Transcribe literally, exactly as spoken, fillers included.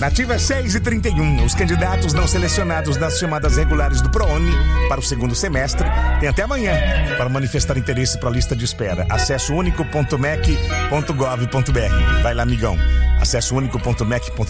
Nativa seis e trinta e um. Os candidatos não selecionados nas chamadas regulares do ProUni para o segundo semestre têm até amanhã para manifestar interesse para a lista de espera. Acesso único ponto mec ponto gov ponto br. Vai lá, amigão. Acesso único ponto mec ponto